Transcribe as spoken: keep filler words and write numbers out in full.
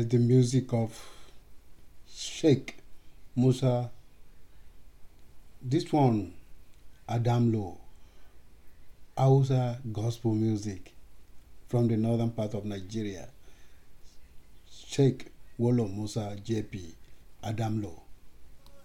There's the music of Sheikh Musa. This one, Adam Low, Hausa gospel music from the northern part of Nigeria. Sheikh Wolo Musa J P Adam Low.